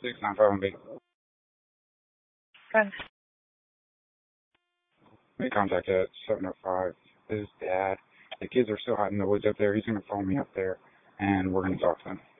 695B. Okay. Make contact at 705. This is Dad. The kids are still hiding in the woods up there. He's going to phone me up there, and we're going to talk to them.